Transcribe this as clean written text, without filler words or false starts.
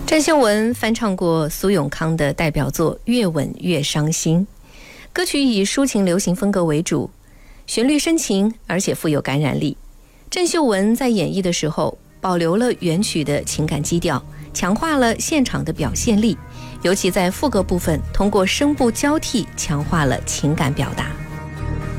郑秀文翻唱过苏永康的代表作《越吻越伤心》，歌曲以抒情流行风格为主，旋律深情而且富有感染力。郑秀文在演绎的时候保留了原曲的情感基调，强化了现场的表现力，尤其在副歌部分通过声部交替强化了情感表达。